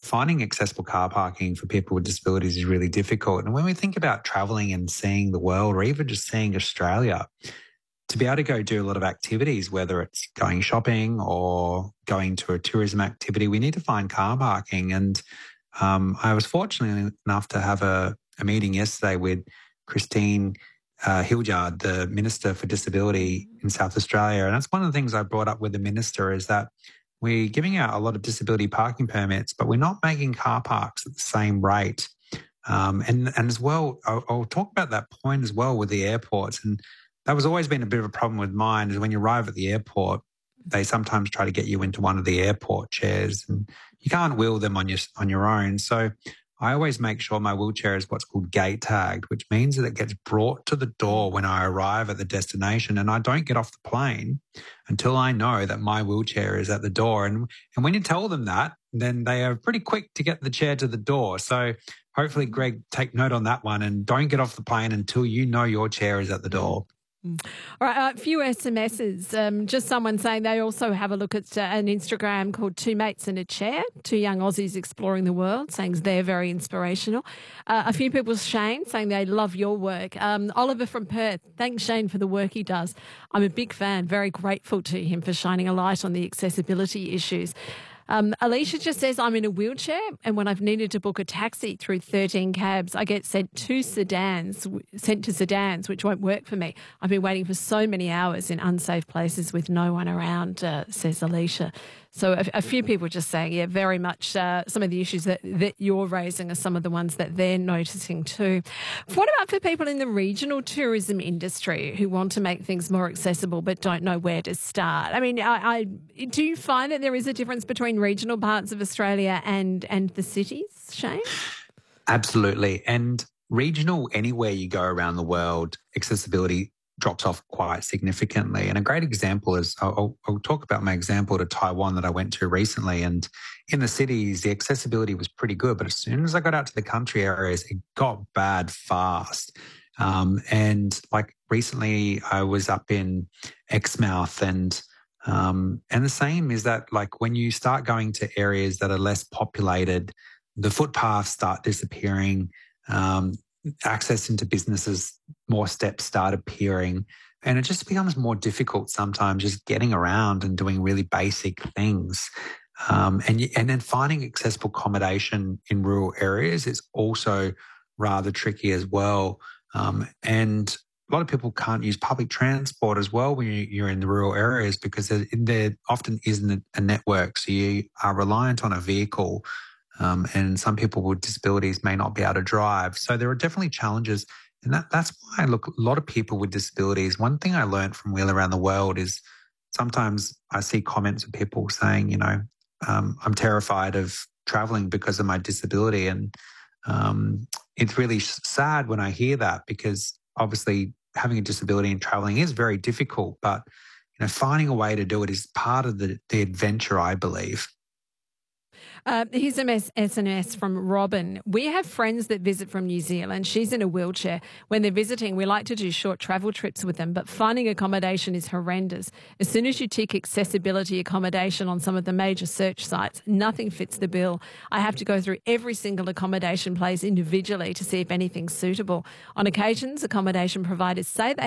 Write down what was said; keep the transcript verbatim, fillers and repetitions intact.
finding accessible car parking for people with disabilities is really difficult. And when we think about travelling and seeing the world, or even just seeing Australia, to be able to go do a lot of activities, whether it's going shopping or going to a tourism activity, we need to find car parking. And um, I was fortunate enough to have a, a meeting yesterday with Christine uh, Hildyard, the Minister for Disability in South Australia. And that's one of the things I brought up with the Minister, is that we're giving out a lot of disability parking permits, but we're not making car parks at the same rate. Um, and, and as well, I'll, I'll talk about that point as well with the airports. And that was always been a bit of a problem with mine, is when you arrive at the airport, they sometimes try to get you into one of the airport chairs and you can't wheel them on your, on your own. So I always make sure my wheelchair is what's called gate tagged, which means that it gets brought to the door when I arrive at the destination, and I don't get off the plane until I know that my wheelchair is at the door. And, and when you tell them that, then they are pretty quick to get the chair to the door. So hopefully, Greg, take note on that one, and don't get off the plane until you know your chair is at the door. All right, a few S M Ses. Um, just someone saying they also have a look at uh, an Instagram called Two Mates in a Chair, two young Aussies exploring the world, saying they're very inspirational. Uh, a few people, Shane, saying they love your work. Um, Oliver from Perth, thanks Shane for the work he does. I'm a big fan, very grateful to him for shining a light on the accessibility issues. Um, Alicia just says, I'm in a wheelchair, and when I've needed to book a taxi through thirteen cabs, I get sent to sedans, sent to sedans, which won't work for me. I've been waiting for so many hours in unsafe places with no one around, uh, says Alicia. So a, a few people just saying, yeah, very much uh, some of the issues that, that you're raising are some of the ones that they're noticing too. What about for people in the regional tourism industry who want to make things more accessible but don't know where to start? I mean, I, I do you find that there is a difference between regional parts of Australia and, and the cities, Shane? Absolutely. And regional, anywhere you go around the world, accessibility drops off quite significantly. And a great example is, I'll, I'll talk about my example to Taiwan that I went to recently. And in the cities, the accessibility was pretty good. But as soon as I got out to the country areas, it got bad fast. Um, and like recently, I was up in Exmouth, and um, and the same is that, like, when you start going to areas that are less populated, the footpaths start disappearing. Um, access into businesses, more steps start appearing, and it just becomes more difficult sometimes just getting around and doing really basic things. Um, and, and then finding accessible accommodation in rural areas is also rather tricky as well. Um, and a lot of people can't use public transport as well when you, you're in the rural areas, because there, there often isn't a network. So you are reliant on a vehicle. Um, and some people with disabilities may not be able to drive. So there are definitely challenges. And that, that's why I look, a lot of people with disabilities, one thing I learned from Wheel Around the World is sometimes I see comments of people saying, you know, um, I'm terrified of traveling because of my disability. And um, it's really sad when I hear that, because obviously having a disability and traveling is very difficult. But, you know, finding a way to do it is part of the, the adventure, I believe. Uh, here's a S M S from Robin. We have friends that visit from New Zealand. She's in a wheelchair. When they're visiting, we like to do short travel trips with them, but finding accommodation is horrendous. As soon as you tick accessibility accommodation on some of the major search sites, nothing fits the bill. I have to go through every single accommodation place individually to see if anything's suitable. On occasions, accommodation providers say they